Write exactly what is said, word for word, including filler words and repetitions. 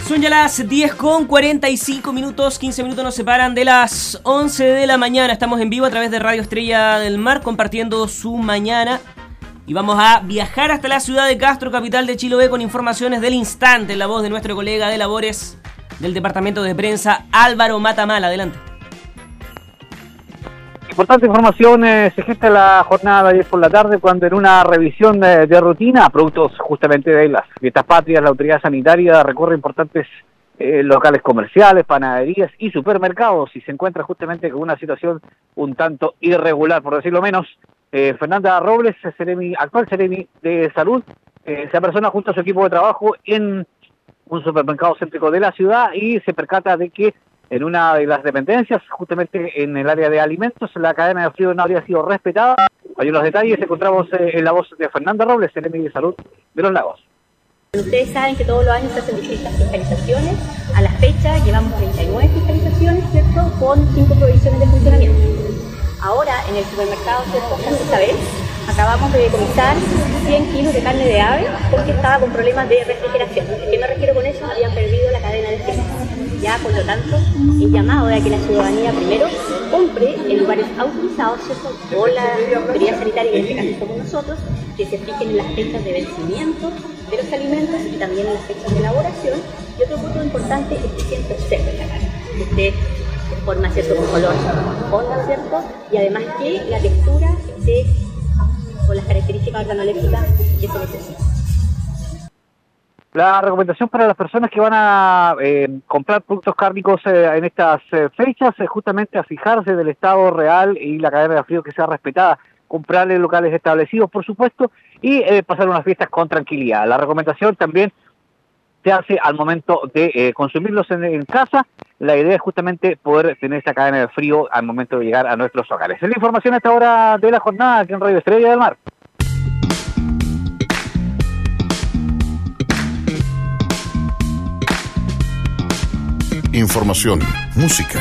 Son ya las diez con cuarenta y cinco minutos, quince minutos nos separan de las once de la mañana. Estamos en vivo a través de Radio Estrella del Mar, compartiendo su mañana. Y vamos a viajar hasta la ciudad de Castro, capital de Chiloé, con informaciones del instante, en la voz de nuestro colega de labores del departamento de prensa, Álvaro Matamala. Adelante. Importante información, eh, se gesta la jornada de ayer por la tarde cuando en una revisión de, de rutina, productos justamente de las fiestas patrias, la autoridad sanitaria recorre importantes eh, locales comerciales, panaderías y supermercados y se encuentra justamente con una situación un tanto irregular, por decirlo menos. Eh, Fernanda Robles, Seremi, actual Seremi de Salud, eh, se apersona junto a su equipo de trabajo en un supermercado céntrico de la ciudad y se percata de que en una de las dependencias, justamente en el área de alimentos, la cadena de frío no habría sido respetada. Hay unos detalles, encontramos eh, en la voz de Fernanda Robles, Seremi de Salud de los Lagos. Ustedes saben que todos los años se hacen distintas fiscalizaciones. A la fecha llevamos treinta y nueve fiscalizaciones, ¿cierto?, con cinco provisiones de funcionamiento. Ahora, en el supermercado, ¿cierto?, esta vez acabamos de decomisar cien kilos de carne de ave porque estaba con problemas de refrigeración. ¿Qué me refiero con eso? Habían perdido la cadena de frío. Ya, por lo tanto, el llamado de que la ciudadanía primero compre en lugares autorizados, ¿cierto?, por la autoridad sanitaria, que en este caso somos nosotros, que se fijen en las fechas de vencimiento de los alimentos y también en las fechas de elaboración. Y otro punto importante es que siempre observe la carne, que esté de forma, ¿cierto?, con color onda, ¿cierto?, y además que la textura esté con las características organolépticas que se necesitan. La recomendación para las personas que van a eh, comprar productos cárnicos eh, en estas eh, fechas es justamente a fijarse del estado real y la cadena de frío que sea respetada, comprar en locales establecidos, por supuesto, y eh, pasar unas fiestas con tranquilidad. La recomendación también se hace al momento de eh, consumirlos en, en casa. La idea es justamente poder tener esta cadena de frío al momento de llegar a nuestros hogares. Es la información a esta hora de la jornada aquí en Radio Estrella del Mar. Información, música,